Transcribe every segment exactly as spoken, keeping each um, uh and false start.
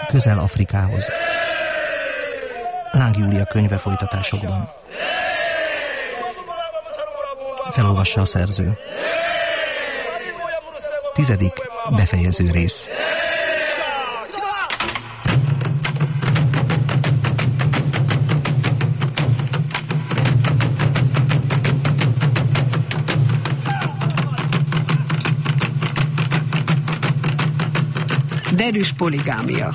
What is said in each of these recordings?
közel Afrikához. Láng Júlia könyve folytatásokban. Felolvassa a szerző. Tizedik befejező rész. Derűs poligámia.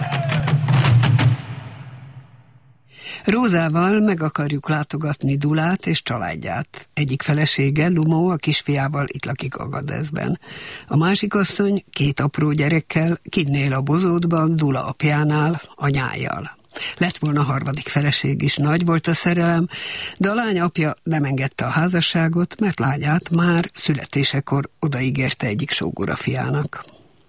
Rózával meg akarjuk látogatni Dulát és családját. Egyik felesége, Lumó, a kisfiával itt lakik Agadezben. A másik asszony két apró gyerekkel kidnél a bozótban, Dula apjánál, anyájjal. Lett volna harmadik feleség is, nagy volt a szerelem, de a lány apja nem engedte a házasságot, mert lányát már születésekor odaígérte egyik sógora fiának.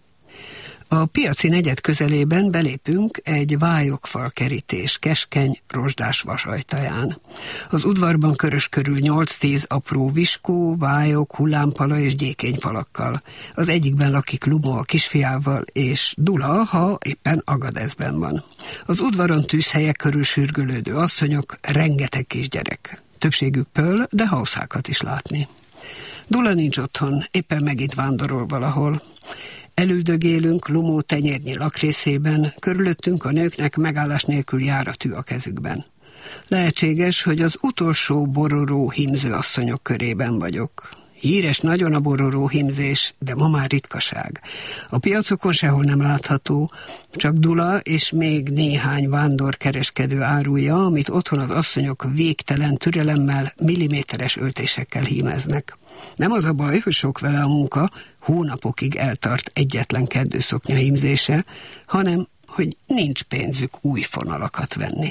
A piaci negyed közelében belépünk egy vályogfalkerítés, keskeny, rozsdás vasajtaján. Az udvarban körös körül nyolc-tíz apró viskó, vályog, hullámpala és gyékényfalakkal. Az egyikben lakik Lumó a kisfiával, és Dula, ha éppen Agadezben van. Az udvaron tűzhelyek körül sürgölődő asszonyok, rengeteg kisgyerek. Többségük pöl, de hauszákat is látni. Dula nincs otthon, éppen megint vándorol valahol. Elüldögélünk Lumó tenyérnyi lakrészében, körülöttünk a nőknek megállás nélkül jár a tű a kezükben. Lehetséges, hogy az utolsó bororó hímző asszonyok körében vagyok. Híres nagyon a bororó hímzés, de ma már ritkaság. A piacokon sehol nem látható, csak Dula és még néhány vándorkereskedő árulja, amit otthon az asszonyok végtelen türelemmel, milliméteres öltésekkel hímeznek. Nem az a baj, hogy sok vele a munka, hónapokig eltart egyetlen keddőszoknya hímzése, hanem, hogy nincs pénzük új fonalakat venni.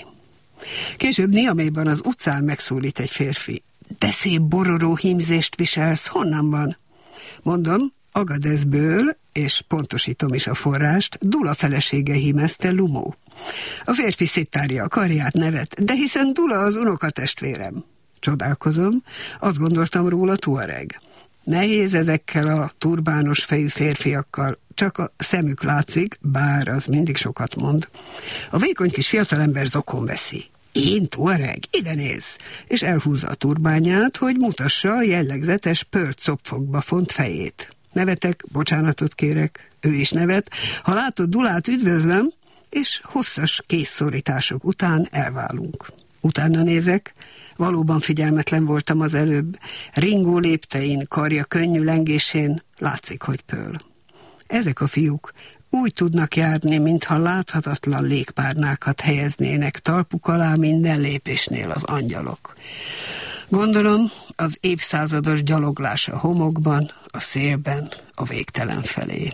Később Niaméban az utcán megszólít egy férfi. De szép bororó hímzést viselsz, honnan van? Mondom, Agadezből, és pontosítom is a forrást, Dula felesége hímezte, Lumó. A férfi széttárja a karját, nevet, de hiszen Dula az unokatestvérem. Csodálkozom, azt gondoltam róla tuareg. Nehéz ezekkel a turbános fejű férfiakkal, csak a szemük látszik, bár az mindig sokat mond. A vékony kis fiatalember zokon veszi. Én tuareg? Ide néz! És elhúzza a turbányát, hogy mutassa a jellegzetes pölt szopfokba font fejét. Nevetek, bocsánatot kérek, ő is nevet. Ha látod Dulát, üdvözlöm, és hosszas készszorítások után elválunk. Utána nézek, valóban figyelmetlen voltam az előbb. Ringó léptein, karja könnyű lengésén látszik, hogy pöl. Ezek a fiúk úgy tudnak járni, mintha láthatatlan légpárnákat helyeznének talpuk alá minden lépésnél az angyalok. Gondolom, az évszázados gyaloglás a homokban, a szélben, a végtelen felé.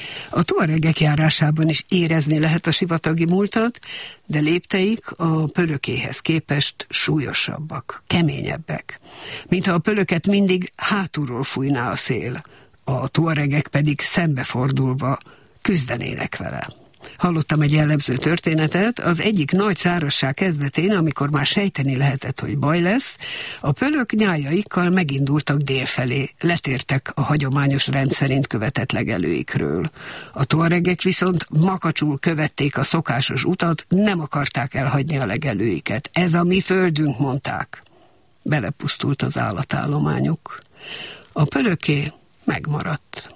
A tuaregek járásában is érezni lehet a sivatagi múltat, de lépteik a pölökéhez képest súlyosabbak, keményebbek. Mintha a pölöket mindig hátulról fújná a szél, a tuaregek pedig szembefordulva küzdenének vele. Hallottam egy jellemző történetet, az egyik nagy szárazság kezdetén, amikor már sejteni lehetett, hogy baj lesz, a pölök nyájaikkal megindultak délfelé, letértek a hagyományos rendszerint követett legelőikről. A tuaregek viszont makacsul követték a szokásos utat, nem akarták elhagyni a legelőiket. Ez a mi földünk, mondták. Belepusztult az állatállományuk. A pölöké megmaradt.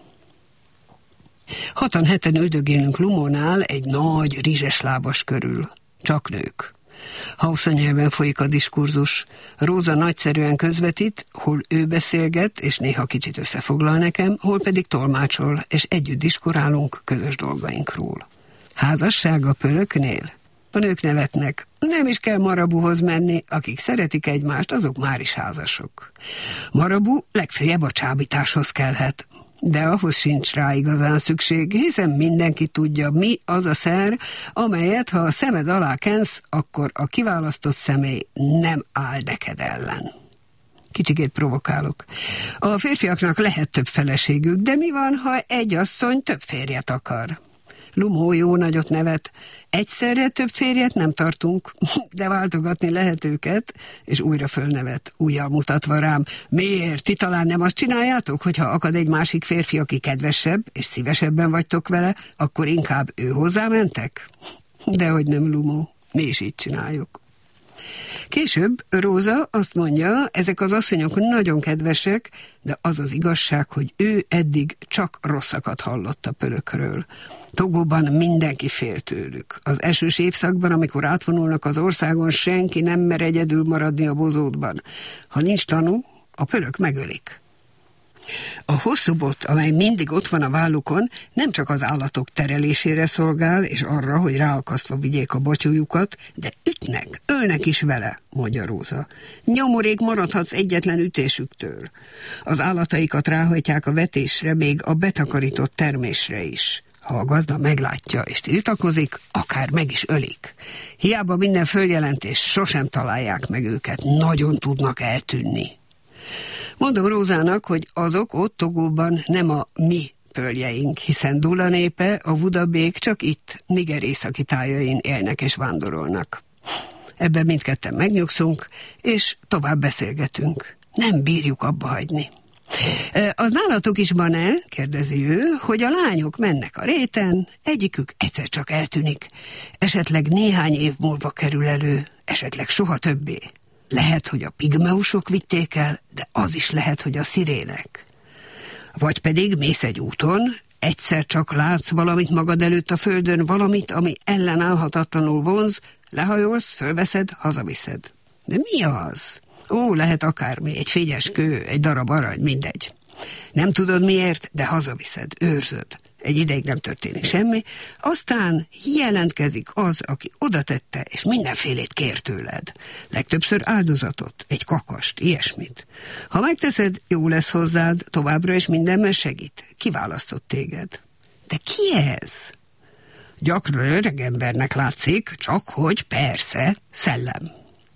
Hatan-heten üldögélünk Lumónál egy nagy, rizseslábas körül. Csak nők. Hausza nyelven folyik a diskurzus. Róza nagyszerűen közvetít, hol ő beszélget, és néha kicsit összefoglal nekem, hol pedig tolmácsol, és együtt diskurálunk közös dolgainkról. Házasság a pölöknél? A nők nevetnek. Nem is kell Marabuhoz menni, akik szeretik egymást, azok már is házasok. Marabu legfeljebb a csábításhoz kellhet. De ahhoz sincs rá igazán szükség, hiszen mindenki tudja, mi az a szer, amelyet, ha a szemed alá kensz, akkor a kiválasztott személy nem áll neked ellen. Kicsikét provokálok. A férfiaknak lehet több feleségük, de mi van, ha egy asszony több férjet akar? Lumó jó nagyot nevet. Egyszerre több férjet nem tartunk, de váltogatni lehet őket, és újra fölnevet, ujjal mutatva rám. Miért? Ti talán nem azt csináljátok, hogyha akad egy másik férfi, aki kedvesebb, és szívesebben vagytok vele, akkor inkább ő hozzá mentek? Dehogy nem, Lumó, mi is így csináljuk. Később Róza azt mondja, ezek az asszonyok nagyon kedvesek, de az az igazság, hogy ő eddig csak rosszakat hallott a pölökről. Togóban mindenki fél tőlük. Az esős évszakban, amikor átvonulnak az országon, senki nem mer egyedül maradni a bozótban. Ha nincs tanú, a pölök megölik. A hosszú bot, amely mindig ott van a vállukon, nem csak az állatok terelésére szolgál, és arra, hogy ráakasztva vigyék a batyújukat, de ütnek, ölnek is vele, mondja Róza. Nyomorék maradhatsz egyetlen ütésüktől. Az állataikat ráhajtják a vetésre, még a betakarított termésre is. Ha a gazda meglátja és tiltakozik, akár meg is ölik. Hiába minden följelentés, sosem találják meg őket, nagyon tudnak eltűnni. Mondom Rózának, hogy azok ott Togóban nem a mi pöljeink, hiszen Dula népe, a Vudabék csak itt, Niger északi tájain élnek és vándorolnak. Ebben mindketten megnyugszunk, és tovább beszélgetünk. Nem bírjuk abba hagyni. Az nálatok is van-e, kérdezi ő, hogy a lányok mennek a réten, egyikük egyszer csak eltűnik, esetleg néhány év múlva kerül elő, esetleg soha többé. Lehet, hogy a pigmeusok vitték el, de az is lehet, hogy a szirének. Vagy pedig mész egy úton, egyszer csak látsz valamit magad előtt a földön, valamit, ami ellenállhatatlanul vonz, lehajolsz, fölveszed, hazaviszed. De mi az? Ó, lehet akármi, egy fényes kő, egy darab arany, mindegy. Nem tudod miért, de hazaviszed, őrzöd. Egy ideig nem történik semmi, aztán jelentkezik az, aki oda tette, és mindenfélét kér tőled. Legtöbbször áldozatot, egy kakast, ilyesmit. Ha megteszed, jó lesz hozzád, továbbra is mindenben segít. Kiválasztott téged. De ki ez? Gyakran öreg embernek látszik, csak hogy persze, szellem.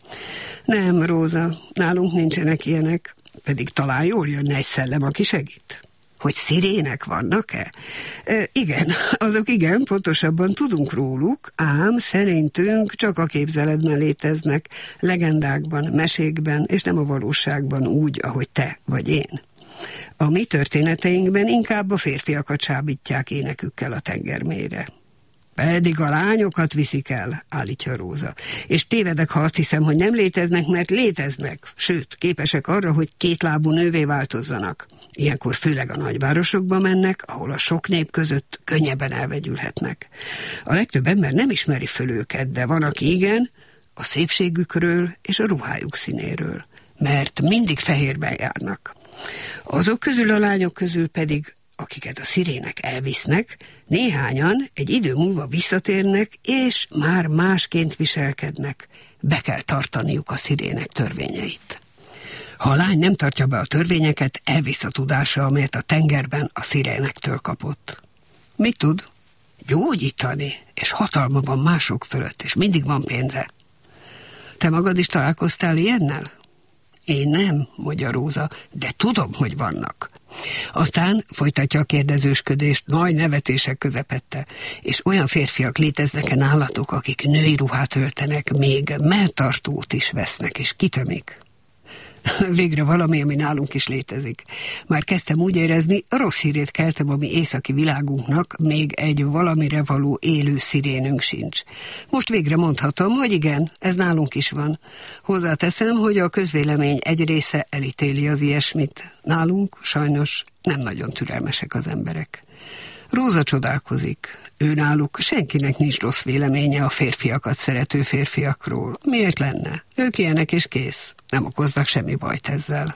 Nem, Róza, nálunk nincsenek ilyenek, pedig talán jól jönne egy szellem, aki segít. Hogy szirének vannak-e? E, igen, azok igen, pontosabban tudunk róluk, ám szerintünk csak a képzeletben léteznek, legendákban, mesékben, és nem a valóságban úgy, ahogy te vagy én. A mi történeteinkben inkább a férfiakat csábítják énekükkel a tengermélyre. Pedig a lányokat viszik el, állítja Róza. És tévedek, ha azt hiszem, hogy nem léteznek, mert léteznek, sőt, képesek arra, hogy kétlábú nővé változzanak. Ilyenkor főleg a nagyvárosokba mennek, ahol a sok nép között könnyebben elvegyülhetnek. A legtöbb ember nem ismeri föl őket, de van, aki igen, a szépségükről és a ruhájuk színéről, mert mindig fehérben járnak. Azok közül a lányok közül pedig, akiket a szirének elvisznek, néhányan egy idő múlva visszatérnek, és már másként viselkednek. Be kell tartaniuk a szirének törvényeit. Ha a lány nem tartja be a törvényeket, elvisz a tudása, amelyet a tengerben a szirénektől kapott. Mit tud? Gyógyítani, és hatalma van mások fölött, és mindig van pénze. Te magad is találkoztál ilyennel? Én nem, mondja Róza, de tudom, hogy vannak. Aztán folytatja a kérdezősködést nagy nevetések közepette, és olyan férfiak léteznek-e nálatok, akik női ruhát öltenek, még melltartót is vesznek, és kitömik. Végre valami, ami nálunk is létezik. Már kezdtem úgy érezni, rossz hírét keltem a mi északi világunknak, még egy valamire való élő szirénünk sincs. Most végre mondhatom, hogy igen, ez nálunk is van. Hozzáteszem, hogy a közvélemény egy része elítéli az ilyesmit. Nálunk sajnos nem nagyon türelmesek az emberek. Róza csodálkozik. Ő náluk senkinek nincs rossz véleménye a férfiakat szerető férfiakról. Miért lenne? Ők ilyenek és kész. Nem okoznak semmi bajt ezzel.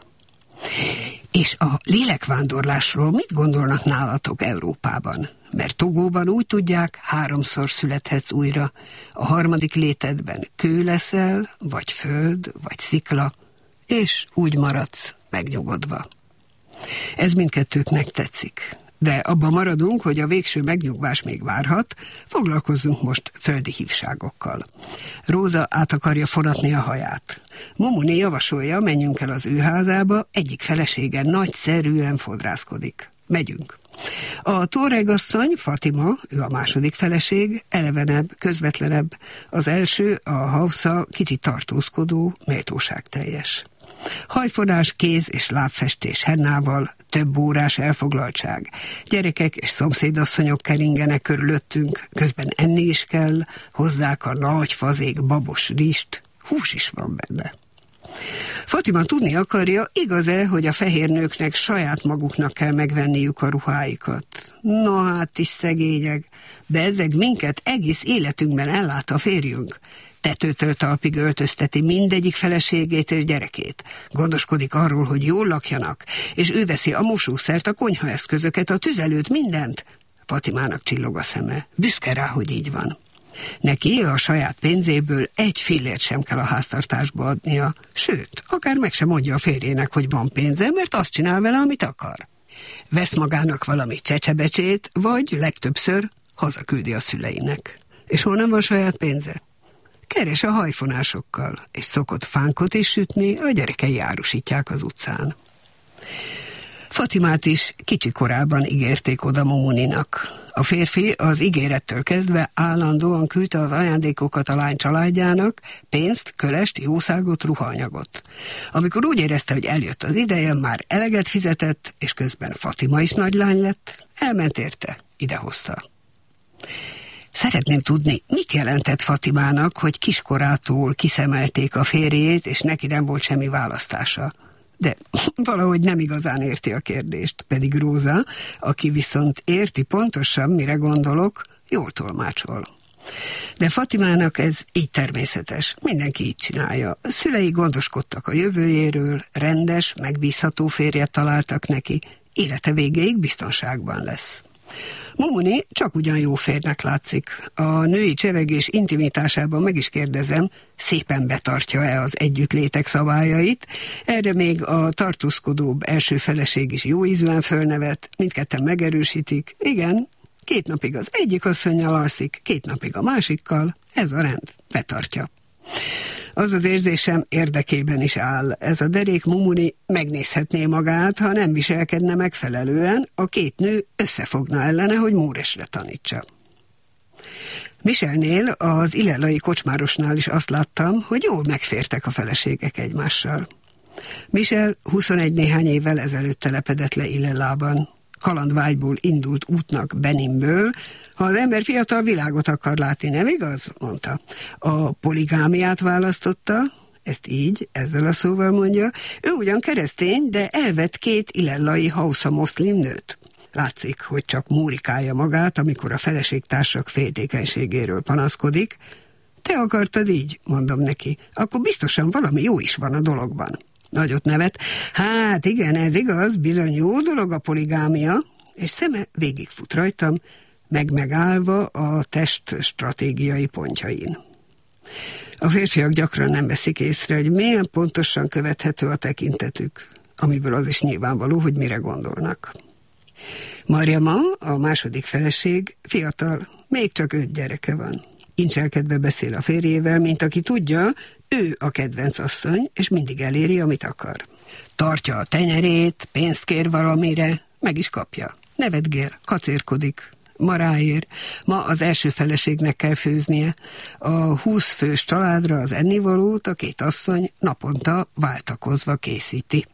És a lélekvándorlásról mit gondolnak nálatok Európában? Mert Togóban úgy tudják, háromszor születhetsz újra. A harmadik létedben kő leszel, vagy föld, vagy szikla, és úgy maradsz megnyugodva. Ez mindkettőknek tetszik. De abban maradunk, hogy a végső megnyugvás még várhat, foglalkozzunk most földi hívságokkal. Róza át akarja fonatni a haját. Momuni javasolja, menjünk el az ő házába, egyik felesége nagyszerűen fodrászkodik. Megyünk. A tóregasszony, Fatima, ő a második feleség, elevenebb, közvetlenebb. Az első, a Hausa, kicsit tartózkodó, méltóságteljes. Hajfonás, kéz- és lábfestés hennával, több órás elfoglaltság. Gyerekek és szomszédasszonyok keringenek körülöttünk, közben enni is kell, hozzák a nagy fazék babos rist, hús is van benne. Fatima tudni akarja, igaz-e, hogy a fehér nőknek saját maguknak kell megvenniük a ruháikat. Na hát is szegények, bezzeg minket egész életünkben ellát a férjünk. Tetőtől talpig öltözteti mindegyik feleségét és gyerekét. Gondoskodik arról, hogy jól lakjanak, és ő veszi a mosószert, a konyhaeszközöket, a tüzelőt, mindent. Fatimának csillog a szeme. Büszke rá, hogy így van. Neki a saját pénzéből egy fillért sem kell a háztartásba adnia, sőt, akár meg sem mondja a férjének, hogy van pénze, mert azt csinál vele, amit akar. Vesz magának valami csecsebecsét, vagy legtöbbször hazaküldi a szüleinek. És hol nem van saját pénze? Keres a hajfonásokkal, és szokott fánkot is sütni, a gyerekei árusítják az utcán. Fatimát is kicsi korában ígérték oda Momuninak. A férfi az ígérettől kezdve állandóan küldte az ajándékokat a lány családjának, pénzt, kölest, jószágot, ruhaanyagot. Amikor úgy érezte, hogy eljött az ideje, már eleget fizetett, és közben Fatima is nagy lány lett, elment érte, idehozta. Szeretném tudni, mit jelentett Fatimának, hogy kiskorától kiszemelték a férjét, és neki nem volt semmi választása. De valahogy nem igazán érti a kérdést, pedig Róza, aki viszont érti pontosan, mire gondolok, jól tolmácsol. De Fatimának ez így természetes, mindenki így csinálja. A szülei gondoskodtak a jövőjéről, rendes, megbízható férjet találtak neki, élete végéig biztonságban lesz. Momuni csak ugyan jó férnek látszik. A női csevegés intimitásában meg is kérdezem, szépen betartja-e az együttlétek szabályait. Erre még a tartózkodóbb első feleség is jó ízűen fölnevet, mindketten megerősítik. Igen, két napig az egyik asszonnyal alszik, két napig a másikkal, ez a rend, betartja. Az az érzésem érdekében is áll. Ez a derék Momuni megnézhetné magát, ha nem viselkedne megfelelően, a két nő összefogna ellene, hogy Móresre tanítsa. Michelnél, az illelai kocsmárosnál is azt láttam, hogy jól megfértek a feleségek egymással. Michel huszonegy néhány évvel ezelőtt telepedett le Illelában. Kalandvágyból indult útnak Benimből. Ha az ember fiatal, világot akar látni, nem igaz? Mondta. A poligámiát választotta, ezt így, ezzel a szóval mondja. Ő ugyan keresztény, de elvett két illellai Hausa moszlim nőt. Látszik, hogy csak múrikálja magát, amikor a feleségtársak féltékenységéről panaszkodik. Te akartad így, mondom neki, akkor biztosan valami jó is van a dologban. Nagyot nevet. Hát igen, ez igaz, bizony jó dolog a poligámia, és szeme végigfut rajtam, meg megállva a test stratégiai pontjain. A férfiak gyakran nem veszik észre, hogy milyen pontosan követhető a tekintetük, amiből az is nyilvánvaló, hogy mire gondolnak. Mariama, a második feleség, fiatal, még csak öt gyereke van. Incselkedve beszél a férjével, mint aki tudja, ő a kedvenc asszony, és mindig eléri, amit akar. Tartja a tenyerét, pénzt kér valamire, meg is kapja. Nevetgél, kacérkodik. Ma ráér, ma az első feleségnek kell főznie. A húsz fős családra az ennivalót a két asszony naponta váltakozva készíti.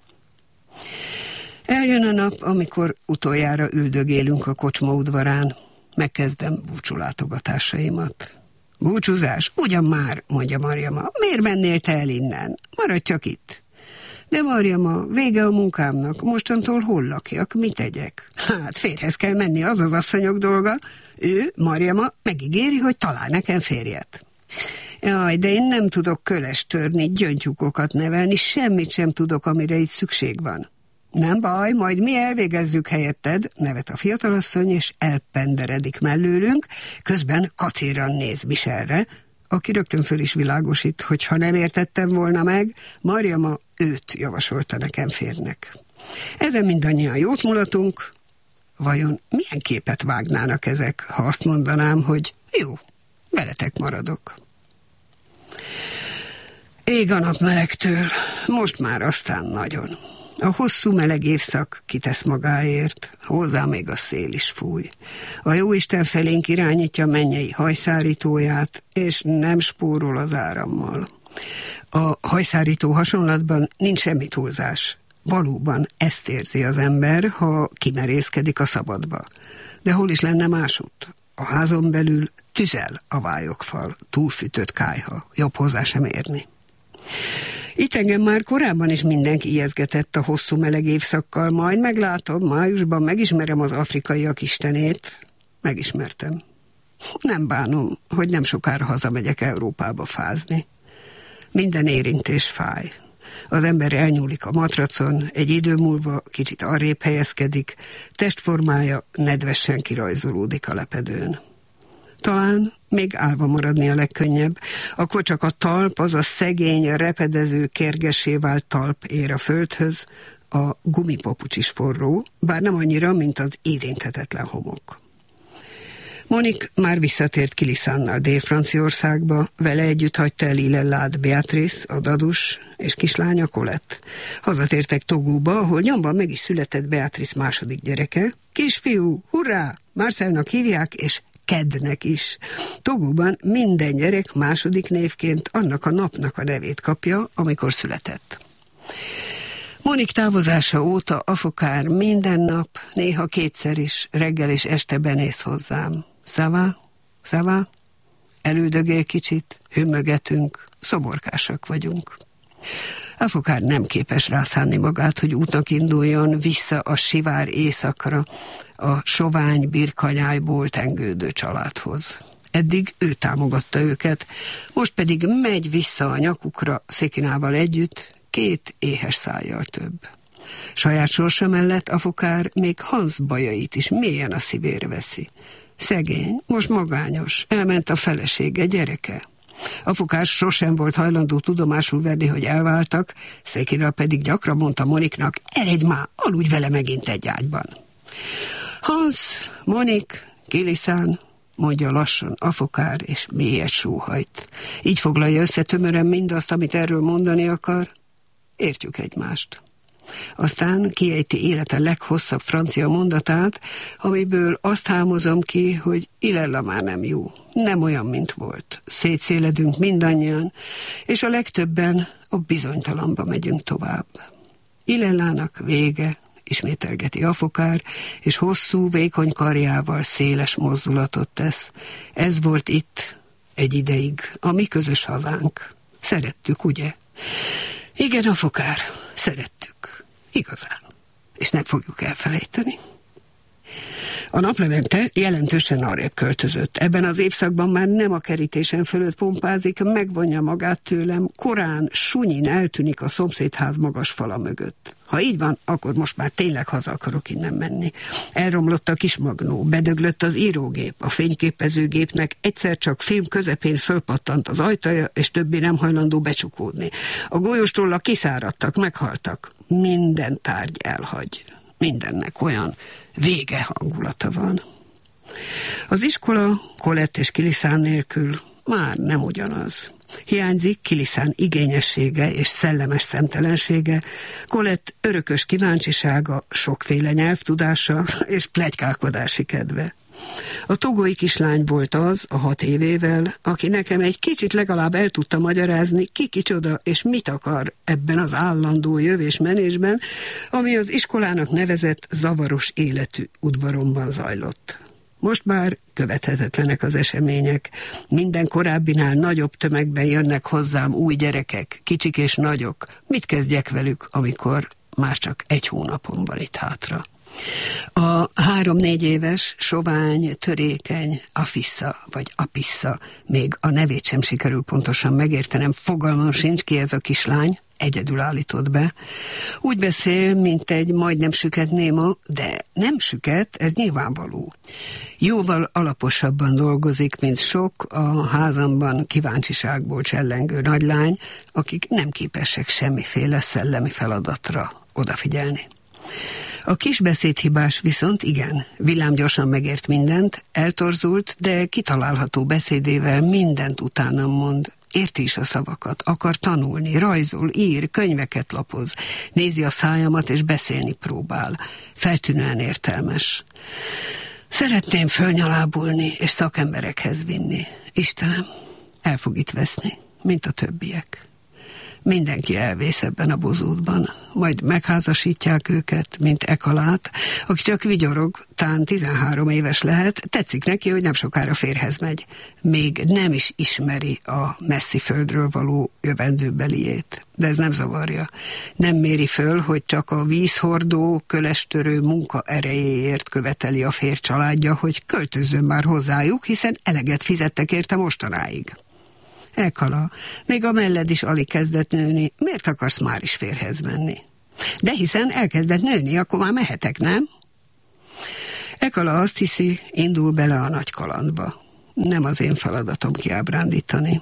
Eljön a nap, amikor utoljára üldögélünk a kocsma udvarán. Megkezdem búcsúlátogatásaimat. Búcsúzás? Ugyan már, mondja Mariama. Miért mennél te el innen? Maradj csak itt. De Mariama, vége a munkámnak, mostantól hol lakjak, mit tegyek? Hát férjhez kell menni, az az asszonyok dolga. Ő, Mariama, megígéri, hogy talál nekem férjet. Jaj, de én nem tudok kölest törni, gyöngytyúkokat nevelni, semmit sem tudok, amire itt szükség van. Nem baj, majd mi elvégezzük helyetted, nevet a fiatalasszony, és elpenderedik mellőlünk, közben kacéran néz Michelre, aki rögtön föl is világosít, hogy ha nem értettem volna meg, Mariama őt javasolta nekem férnek. Ezen mindannyian jót mulatunk, vajon milyen képet vágnának ezek, ha azt mondanám, hogy jó, veletek maradok. Ég a nap melegtől, most már aztán nagyon. A hosszú meleg évszak kitesz magáért, hozzá még a szél is fúj. A jóisten felénk irányítja mennyei hajszárítóját, és nem spórol az árammal. A hajszárító hasonlatban nincs semmi túlzás. Valóban ezt érzi az ember, ha kimerészkedik a szabadba. De hol is lenne másutt? A házon belül tüzel a vályogfal, túlfűtött kályha, jobb hozzá sem érni. Itt engem már korábban is mindenki ijeszgetett a hosszú meleg évszakkal, majd meglátom, májusban megismerem az afrikaiak istenét. Megismertem. Nem bánom, hogy nem sokára hazamegyek Európába fázni. Minden érintés fáj. Az ember elnyúlik a matracon, egy idő múlva kicsit arrébb helyezkedik, testformája nedvesen kirajzolódik a lepedőn. Talán még állva maradni a legkönnyebb, akkor csak a talp, az a szegény, repedező, kérgessé vált talp ér a földhöz, a gumipapucs is forró, bár nem annyira, mint az érinthetetlen homok. Monik már visszatért Kiliszánnal Dél-Franciaországba, vele együtt hagyta el Ilellát Beatrice, a dadus, és kislánya Colette. Hazatértek Togóba, ahol nyomban meg is született Beatrice második gyereke. Kisfiú, hurrá! Marcelnak hívják, és Kednek is. Togóban minden gyerek második névként annak a napnak a nevét kapja, amikor született. Monik távozása óta Afokár minden nap, néha kétszer is, reggel és este benéz hozzám. Szavá, szavá, elüldögél kicsit, hümmögetünk, szomorkásak vagyunk. Afokár nem képes rászánni magát, hogy útnak induljon vissza a sivár éjszakra, a sovány birkanyájból tengődő családhoz. Eddig ő támogatta őket, most pedig megy vissza a nyakukra Szekinával együtt, két éhes szájjal több. Saját sorsa mellett Afokár még Hans bajait is mélyen a szívére veszi. Szegény, most magányos, elment a felesége, gyereke. Afokár sosem volt hajlandó tudomásul venni, hogy elváltak, Szekina pedig gyakran mondta Moniknak, eredj már, aludj vele megint egy ágyban. Hans, Monik, Kiliszán, mondja lassan Afokár, és mélyet sóhajt. Így foglalja össze tömören mindazt, amit erről mondani akar. Értjük egymást. Aztán kiejti élete leghosszabb francia mondatát, amiből azt hámozom ki, hogy Ilella már nem jó, nem olyan, mint volt. Szétszéledünk mindannyian, és a legtöbben a bizonytalanba megyünk tovább. Ilellának vége, ismételgeti Afokár, és hosszú, vékony karjával széles mozdulatot tesz. Ez volt itt egy ideig, a mi közös hazánk. Szerettük, ugye? Igen, Afokár, szerettük. Igazán. És nem fogjuk elfelejteni. A Naplemente jelentősen arrébb költözött. Ebben az évszakban már nem a kerítésen fölött pompázik, megvonja magát tőlem, korán, sunyin eltűnik a szomszédház magas fala mögött. Ha így van, akkor most már tényleg haza akarok innen menni. Elromlott a kis magnó, bedöglött az írógép, a fényképezőgépnek egyszer csak film közepén fölpattant az ajtaja, és többé nem hajlandó becsukódni. A golyóstollak kiszáradtak, meghaltak. Minden tárgy elhagy. Mindennek olyan vége hangulata van. Az iskola Colette és Kiliszán nélkül már nem ugyanaz. Hiányzik Kiliszán igényessége és szellemes szemtelensége, Colette örökös kíváncsisága, sokféle nyelvtudása és pletykálkodási kedve. A togói kislány volt az, a hat évével, aki nekem egy kicsit legalább el tudta magyarázni, ki kicsoda és mit akar ebben az állandó jövés-menésben, ami az iskolának nevezett zavaros életű udvaromban zajlott. Most már követhetetlenek az események. Minden korábbinál nagyobb tömegben jönnek hozzám új gyerekek, kicsik és nagyok. Mit kezdjek velük, amikor már csak egy hónapom van itt hátra? A három-négy éves, sovány, törékeny Afissa, vagy Apissa, még a nevét sem sikerül pontosan megértenem, fogalmam sincs, ki ez a kislány, egyedül állított be. Úgy beszél, mint egy majdnem süket néma, de nem süket, ez nyilvánvaló. Jóval alaposabban dolgozik, mint sok a házamban kíváncsiságból csellengő nagylány, akik nem képesek semmiféle szellemi feladatra odafigyelni. A kis beszédhibás viszont igen, villámgyorsan megért mindent, eltorzult, de kitalálható beszédével mindent utánam mond, Érti is a szavakat, akar tanulni, rajzol, ír, könyveket lapoz, nézi a szájamat és beszélni próbál. Feltűnően értelmes. Szeretném fölnyalábulni és szakemberekhez vinni. Istenem, el fog itt veszni, mint a többiek. Mindenki elvész ebben a bozótban, majd megházasítják őket, mint Ekalát, aki csak vigyorog, tán tizenhárom éves lehet, tetszik neki, hogy nem sokára férhez megy. Még nem is ismeri a messzi földről való jövendőbeliét, de ez nem zavarja. Nem méri föl, hogy csak a vízhordó, kölestörő munka erejéért követeli a férj családja, hogy költözzön már hozzájuk, hiszen eleget fizettek érte mostanáig. Ekala, még a melled is alig kezdett nőni, miért akarsz már is férhez menni? De hiszen elkezdett nőni, akkor már mehetek, nem? Ekala azt hiszi, indul bele a nagy kalandba. Nem az én feladatom kiábrándítani.